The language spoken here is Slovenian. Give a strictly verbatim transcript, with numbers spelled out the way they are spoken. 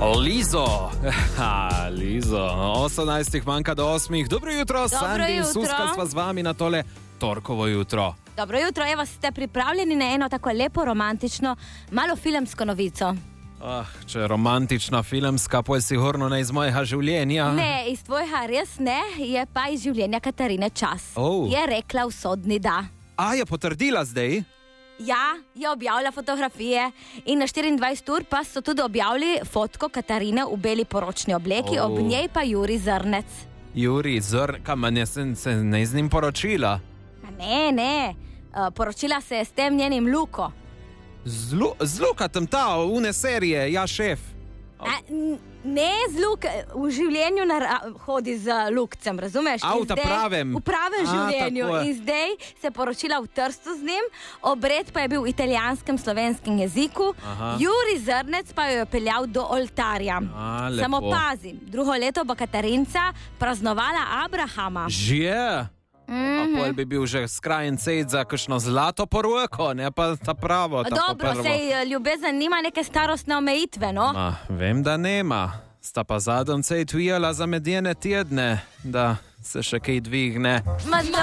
Lizo, ha, Lizo, osemnajst manjka do osmih. Dobro jutro, Sandi in Suska sva z vami na tole torkovo jutro. Dobro jutro, evo, ste pripravljeni na eno tako lepo romantično, malo filmsko novico? Ah, če je romantična filmska, pa je sigurno ne iz mojega življenja. Ne, iz tvojega res ne, je pa iz življenja Katarine Čas. Oh. Je rekla usodni da. A, je potrdila zdaj? Ja, je objavila fotografije in na štiriindvajset ur pa so tudi objavili fotko Katarine v beli poročni obleki, Oh. ob njej pa Juri Zrnec. Juri Zrnec, kam je se, se ne z njim poročila? A ne, ne, uh, poročila se je s tem njenim Luko. Z, Lu, z Lukatem ta, une serije, ja šef. A, n- ne z Luk, v življenju nara, hodi z Lukcem, razumeš? A, v In ta zdaj- pravem. V pravem A, življenju. tako je. In zdaj se je poročila v Trstu z njim, obred pa je bil v italijanskem slovenskem jeziku. Aha. Juri Zrnec pa jo je peljal do oltarja. A, lepo. Samo pazi, drugo leto bo Katarinca praznovala Abrahama. Že? Mhm. A pol bi bil že skrajen cejt za kakšno zlato poroko, ne pa ta pravo. Ta Dobro, prvo. sej ljubezen nima neke starostne omejitve, no? Ma, vem, da nema. Sta pa zadnjič ujela za medene tedne, da se še kaj dvigne. Ma,